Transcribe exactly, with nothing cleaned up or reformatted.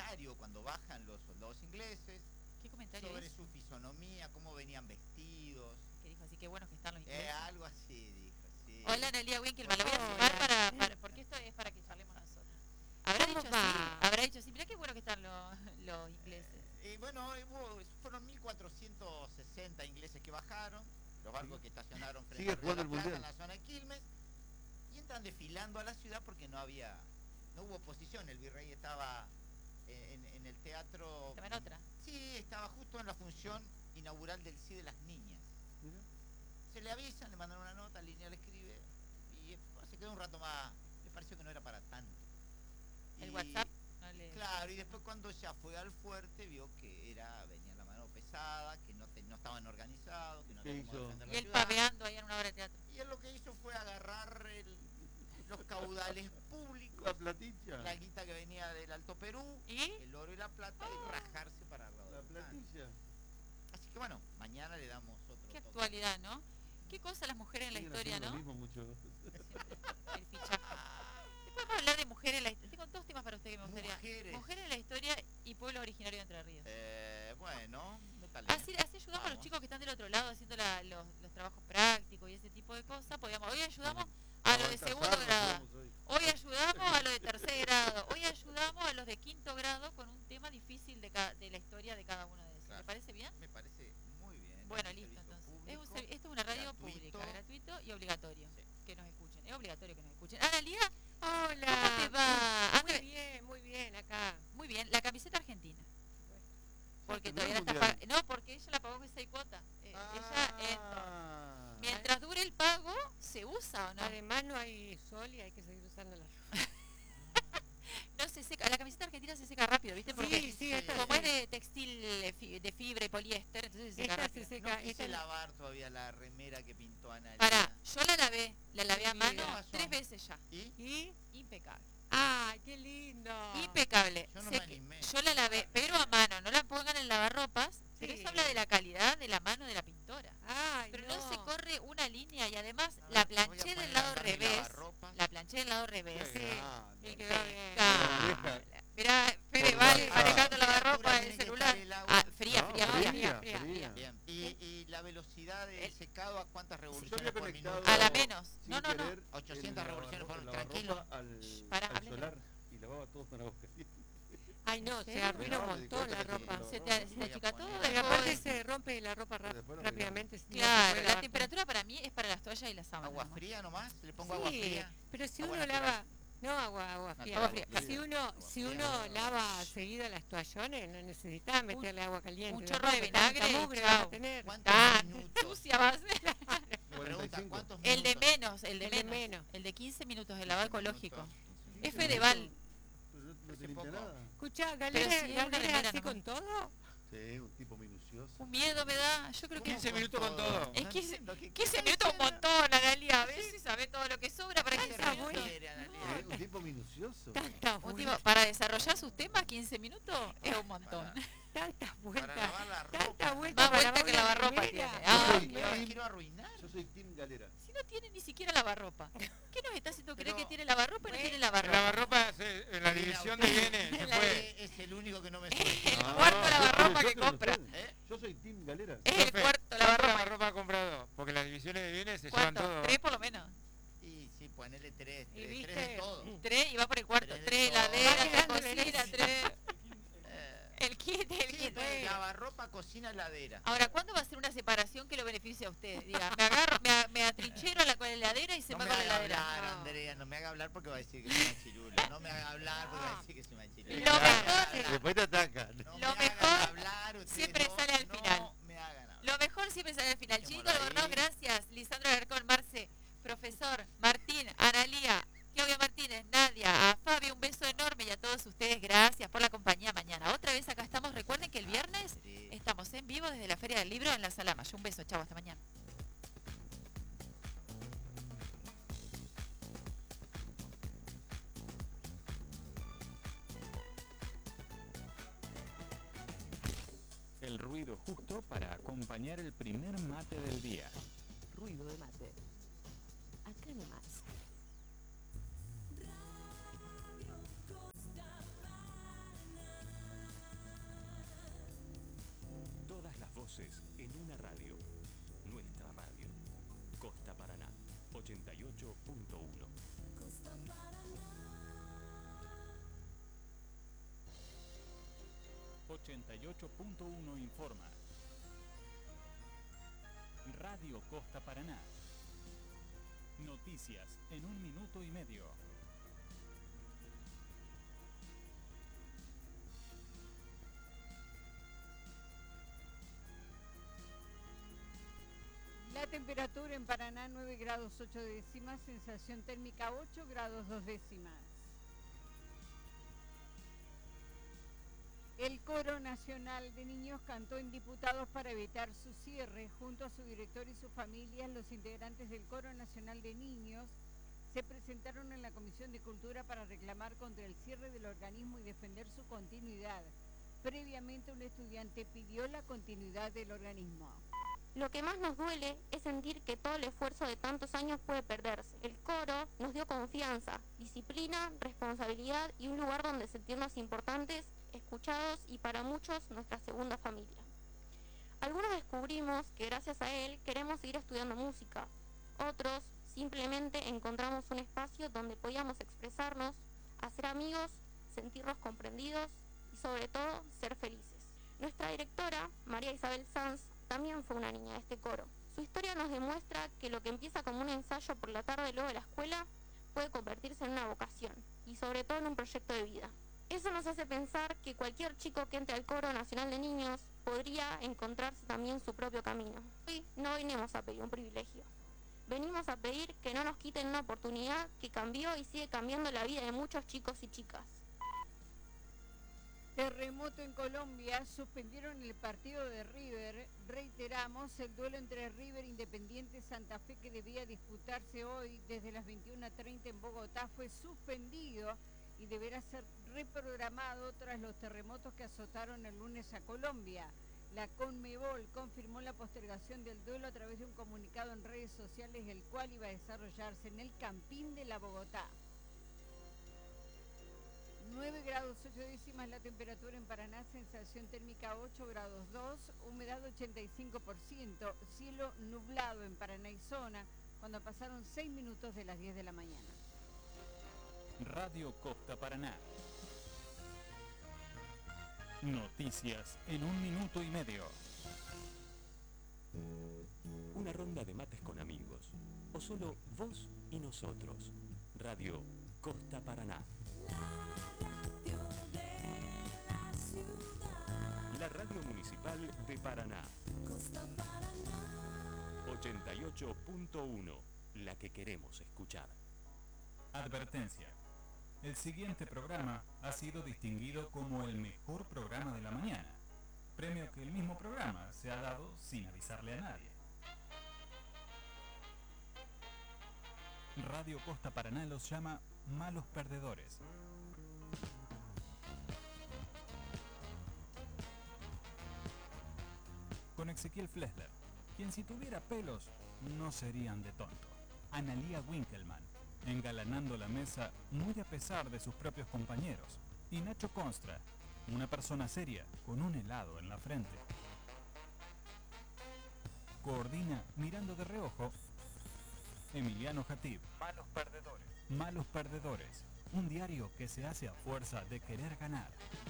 comentario cuando bajan los soldados ingleses. ¿Qué comentario sobre es? su fisonomía, cómo venían vestidos. Que dijo así, qué buenos que están los Eh, ingleses. algo así dijo, sí. Hola, Analia Winkelmann, la voy a Hola. sumar para, para, porque esto es para que charlemos nosotros. ¿Habrá ¿Cómo dicho va? así? ¿Habrá dicho así? Mirá qué bueno que están los, los ingleses. Eh, y bueno, hubo, fueron mil cuatrocientos sesenta ingleses que bajaron, los barcos que estacionaron frente Sigue a Río de jugando la el Plata mundial. en la zona de Quilmes, y entran desfilando a la ciudad porque no había, no hubo oposición. El virrey estaba en, en el teatro. ¿Estaba en otra? Sí, estaba justo en la función inaugural del C I de las niñas. Mira. Se le avisan, le mandan una nota, Lineal escribe, y se quedó un rato más, le pareció que no era para tanto. El Y, WhatsApp no le... Claro, y después cuando ya fue al fuerte vio que era, venía la mano pesada, que no, te, no estaban organizados, que no ¿Qué había cómo hizo? defender Y la él ciudad. paveando ahí en una obra de teatro. Y él lo que hizo fue agarrar el, los caudales públicos, La platilla. la guita que venía del Alto Perú, ¿Y? el oro y la plata, y rajarse para el lado La del Luján. platilla. Así que bueno, mañana le damos otro Qué toque. actualidad, ¿no? Qué cosa las mujeres en la Siguen historia, haciendo ¿no? lo mismo mucho. El fichaje. Después vamos a hablar de mujeres en la historia. Tengo dos temas para usted que me gustaría. Mujeres. Mujeres en la historia y pueblo originario de Entre Ríos. Eh, bueno, métale. Así, así ayudamos a los Vamos. chicos que están del otro lado haciendo la- los, los trabajos prácticos y ese tipo de cosas. Podríamos, hoy ayudamos a los de segundo grado. Hoy ayudamos a los de tercer grado. Hoy ayudamos a los de quinto grado con un tema difícil de, ca- de la historia de cada uno de esos. Claro. ¿Le parece bien? Me parece muy bien. Bueno, Es un listo, servicio entonces. Es un público, servi- esto es una radio gratuito. pública, gratuito y obligatorio. Sí. Que nos escuchen. Es obligatorio que nos escuchen. Analia, Hola. ¿cómo te va? Muy Anda- bien, muy bien, acá. Muy bien, la camiseta argentina. Porque terminó todavía el la está mundial. pagando. No, porque ella la pagó con seis cuotas. Eh, Ella, eh, Ah. mientras dure el pago, ¿se usa o no? Además no hay sol y hay que seguir usando la No se seca. La camiseta argentina se seca rápido, ¿viste? Porque Sí, sí, esta como sí. es de textil, eh, fi- de fibra y poliéster, entonces se seca Esta rápido. se No seca. quise esta- lavar todavía la remera que pintó Ana. Pará, yo la lavé. La lavé a Sí, mano ¿qué pasó? tres veces ya. ¿Y? ¿Y? Impecable. ¡Ay, qué lindo! Impecable. Yo no Sé me que- animé. yo la lavé, pero a mano. No la pongan en lavarropas. Pero Sí. eso habla de la calidad de la mano de la pintora. ¡Ay, Pero no! no se corre una línea y además A la ver, voy a planché poner del lado acá mi revés. lavarropas. La planché del lado revés. Qué Sí. grande. Y quedó bien. Impecable. Mirá, Fede Por Vale WhatsApp. manejando la ¿Qué lavarropa temperatura del tiene que celular. estar el agua? Ah, fría, No, fría, No, fría. fría, fría, fría. Bien. ¿Y, y la velocidad del El- secado a cuántas Yo revoluciones había por conectado minuto? A la menos. sin No, no, no. querer ochocientas el revoluciones por lavarropa- tranquilo. lavarropa al, Pará, al hábleme. solar y lavaba todo con agua caliente. Ay, no, ¿En se serio? arruina un No, me di montón cuenta la que ropa. sí, Se la te, ropa. se te Voy a achica poner- todo. Porque dejó aparte de- se rompe la ropa rap- Después lo rápidamente. si no se Claro, puede la lavar. temperatura para mí es para las toallas y las sábanas. ¿Agua nomás. fría nomás? ¿Le pongo agua Sí, fría? pero si Agua uno natural. lava... No, agua, agua No, fría. agua fría. Si uno, Agua si fría. uno lava seguido las toallones, no necesita meterle agua caliente. un de chorro de ropa, tanta vinagre y mugre vas a chao. tener. ¿Cuántos Ah, minutos? sucia va a ser. Pregunta, cuarenta y cinco. ¿cuántos El de minutos? menos, el de El de menos. menos. El de quince minutos de lavado quince ecológico. minutos, quince Es minutos. Fedeval. Pero no, no Ese te limpia poco. nada. Escuchá, Pero Galera, si es una Galera remera así nomás. con todo. Sí, un tipo minucioso. Un miedo me da. Yo creo que ¿Cómo quince minutos con todo. Es No quince entiendo, ¿qué- qué quince está minutos un diciendo? montón, Analia. A ver si sabe todo lo que sobra para ¿Qué quince Está se minutos. bueno. refiere, Analia? Eh, un tipo minucioso. Tantas Un tipo, vueltas, para desarrollar sus temas, quince minutos es un montón. Para, tantas para vueltas. lavar la ropa. Tantas vueltas Más para vuelta que lavar lavar una ropa remera. tiene. Ah, Ah, Sí, ¿me la sí. quiero arruinar? Yo soy Team Galera. Si no tiene ni siquiera lavarropa. ¿Qué nos está haciendo creer Pero- que tiene lavarropa y no Bueno, tiene El lavarropa? lavarropa, se- en la división de bienes, se La fue. Es el único que no me El suelta. cuarto yo- lavarropa yo que soy compra. ustedes. ¿Eh? Yo soy Team Galera. Es el Profe, cuarto ¿cuánto lavarropa. lavarropa ha comprado? Porque las divisiones de bienes se llevan ¿Cuánto? todo. Tres por lo menos. Y sí, ponele tres, Y tres, viste, tres de todo. Tres y va por el cuarto. Tres de Tres todo. heladera, Va tres quedando cocina, herencia. tres. Eh, El kit, el sí, kit. pero lavarropa, cocina, heladera. Ahora, ¿cuándo va a ser una separación que lo beneficie a usted? Diga, me agarro, me, a- me atrinchero a la, con la heladera y se No va me con la haga heladera. hablar, No. Andrea, no me haga hablar porque va a decir que soy una chirula. No me haga hablar porque va a decir que soy una chirula. Lo No me haga mejor- hablar. Después te atacan. No Lo me hagan mejor hablar, ustedes siempre dos, sale al no final. me hagan hablar. Lo mejor siempre sale al final. Dejémoslo Chinito Albornoz, ahí. gracias. Lisandro Alarcón, Marce, profesor, Martín, Analía, Claudia Martínez, Nadia, a Fabi, un beso enorme y a todos ustedes, gracias por la compañía mañana. Otra vez acá estamos. Recuerden que el viernes Sí. estamos en vivo desde la Feria del Libro en la Sala Mayo. Un beso, chao, hasta mañana. El ruido justo para acompañar el primer mate del día. Ruido de mate. Acá nomás. voces en una radio. Nuestra radio. Costa Paraná, ochenta y ocho punto uno. ochenta y ocho punto uno informa. Radio Costa Paraná. Noticias en un minuto y medio. La temperatura en Paraná nueve grados ocho décimas, sensación térmica ocho grados dos décimas. El Coro Nacional de Niños cantó en Diputados para evitar su cierre. Junto a su director y sus familias, los integrantes del Coro Nacional de Niños se presentaron en la Comisión de Cultura para reclamar contra el cierre del organismo y defender su continuidad. Previamente, un estudiante pidió la continuidad del organismo. Lo que más nos duele es sentir que todo el esfuerzo de tantos años puede perderse. El coro nos dio confianza, disciplina, responsabilidad y un lugar donde sentirnos importantes, escuchados y para muchos nuestra segunda familia. Algunos descubrimos que gracias a él queremos seguir estudiando música. Otros simplemente encontramos un espacio donde podíamos expresarnos, hacer amigos, sentirnos comprendidos y sobre todo ser felices. Nuestra directora, María Isabel Sanz, también fue una niña de este coro. Su historia nos demuestra que lo que empieza como un ensayo por la tarde luego de la escuela puede convertirse en una vocación y sobre todo en un proyecto de vida. Eso nos hace pensar que cualquier chico que entre al Coro Nacional de Niños podría encontrarse también su propio camino. Hoy no venimos a pedir un privilegio. Venimos a pedir que no nos quiten una oportunidad que cambió y sigue cambiando la vida de muchos chicos y chicas. Terremoto en Colombia, suspendieron el partido de River. Reiteramos, el duelo entre River e Independiente Santa Fe, que debía disputarse hoy desde las veintiuna treinta en Bogotá, fue suspendido y deberá ser reprogramado tras los terremotos que azotaron el lunes a Colombia. La Conmebol confirmó la postergación del duelo a través de un comunicado en redes sociales, el cual iba a desarrollarse en el Campín de la Bogotá. nueve grados ocho décimas la temperatura en Paraná, sensación térmica ocho grados dos, humedad ochenta y cinco por ciento, cielo nublado en Paraná y zona, cuando pasaron seis minutos de las diez de la mañana. Radio Costa Paraná. Noticias en un minuto y medio. Una ronda de mates con amigos. O solo vos y nosotros. Radio Costa Paraná. La radio municipal de Paraná. ochenta y ocho punto uno. La que queremos escuchar. Advertencia. El siguiente programa ha sido distinguido como el mejor programa de la mañana. Premio que el mismo programa se ha dado sin avisarle a nadie. Radio Costa Paraná los llama malos perdedores. Con Ezequiel Flesler, quien si tuviera pelos no serían de tonto. Analía Winkelmann, engalanando la mesa muy a pesar de sus propios compañeros. Y Nacho Constra, una persona seria con un helado en la frente. Coordina, mirando de reojo, Emiliano Jatib. Malos perdedores. Malos perdedores. Un diario que se hace a fuerza de querer ganar.